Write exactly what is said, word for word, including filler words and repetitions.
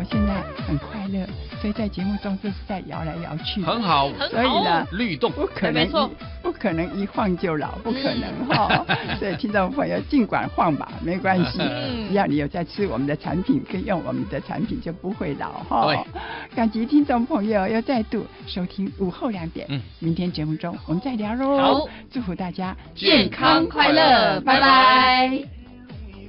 现在很快乐，所以在节目中就是在摇来摇去， 很好， 所以呢， 律动不可能一不可能一晃就老，不可能哈、嗯。所以听众朋友尽管晃吧，没关系，只要你有在吃我们的产品，跟用我们的产品就不会老哈。感激听众朋友又再度收听午后两点，嗯，明天节目中我们再聊喽。好，祝福大家健康快乐，拜拜。